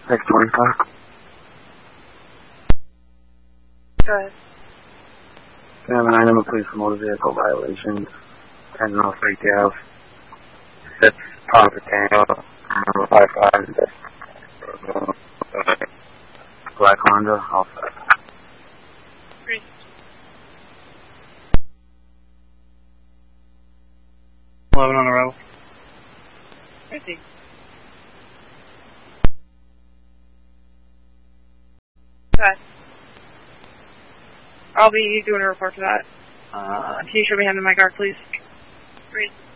Next 25. Go ahead. Can I have an item of police for motor vehicle violations? 10 North Lake Ave. 6 Papa Tango. 55. Black Honda. All set. Great. On the row. I see. Go ahead. I'll be doing a report for that. Can you show me hand in my guard, please? Great.